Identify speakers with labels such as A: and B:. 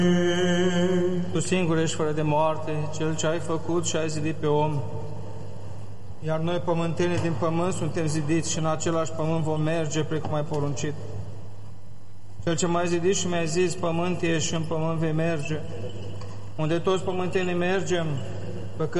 A: Tu singur ești fără de moarte, Cel ce ai făcut și ai zidit pe om. Iar noi, pământenii din pământ, suntem zidiți și în același pământ vom merge precum ai poruncit. Cel ce m-ai zidit și mi-ai zis, pământ ești și în pământ vei merge. Unde toți pământenii mergem,